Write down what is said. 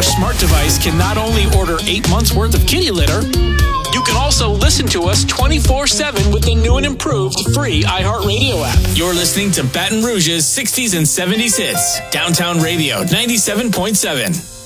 Your smart device can not only order 8 months worth of kitty litter, you can also listen to us 24/7 with the new and improved free iHeartRadio app. You're listening to Baton Rouge's 60s and 70s hits. Downtown Radio 97.7.